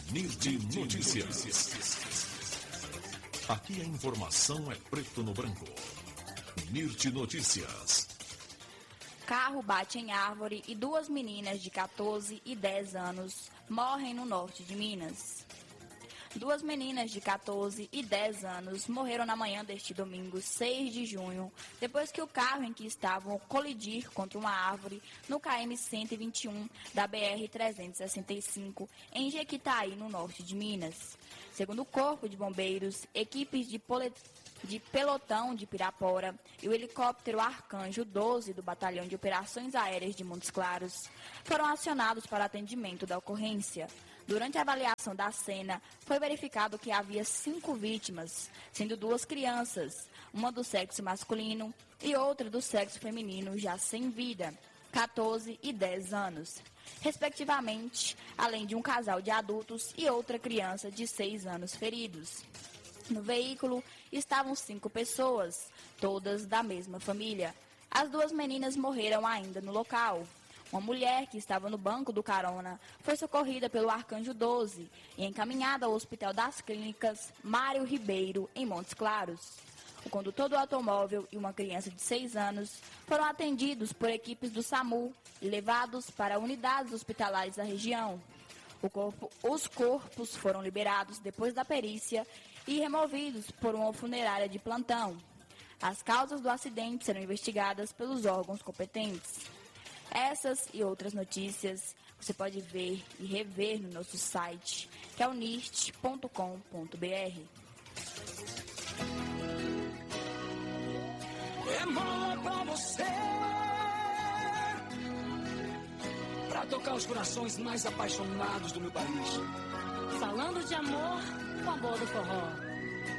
NIRT Notícias. Aqui a informação é preto no branco. NIRT Notícias. Carro bate em árvore e 2 meninas de 14 e 10 anos morrem no norte de Minas. 2 meninas de 14 e 10 anos morreram na manhã deste domingo, 6 de junho, depois que o carro em que estavam colidir contra uma árvore no KM 121 da BR-365, em Jequitaí, no norte de Minas. Segundo o Corpo de Bombeiros, equipes de pelotão de Pirapora e o helicóptero Arcanjo 12 do Batalhão de Operações Aéreas de Montes Claros foram acionados para atendimento da ocorrência. Durante a avaliação da cena, foi verificado que havia 5 vítimas, sendo 2 crianças, uma do sexo masculino e outra do sexo feminino já sem vida, 14 e 10 anos, respectivamente, além de um casal de adultos e outra criança de 6 anos feridos. No veículo estavam 5 pessoas, todas da mesma família. As 2 meninas morreram ainda no local. Uma mulher que estava no banco do carona foi socorrida pelo Arcanjo 12 e encaminhada ao Hospital das Clínicas Mário Ribeiro, em Montes Claros. O condutor do automóvel e uma criança de 6 anos foram atendidos por equipes do SAMU e levados para unidades hospitalares da região. Os corpos foram liberados depois da perícia e removidos por uma funerária de plantão. As causas do acidente serão investigadas pelos órgãos competentes. Essas e outras notícias você pode ver e rever no nosso site, que é o nirt.com.br. É mola pra você, pra tocar os corações mais apaixonados do meu país. Falando de amor, com a boa do forró.